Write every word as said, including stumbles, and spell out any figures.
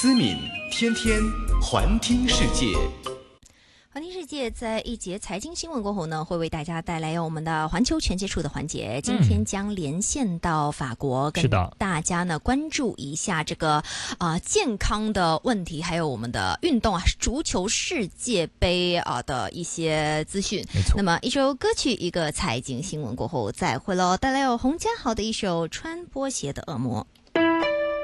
思敏天天环听世界。 环听世界在一节财经新闻过后呢，会为大家带来我们的环球全接触的环节。今天将连线到法国，跟大家呢关注一下这个啊、呃、健康的问题，还有我们的运动啊，足球世界杯啊的一些资讯。那么一首歌曲，一个财经新闻过后再会喽，带来有洪家豪的一首《穿波鞋的恶魔》。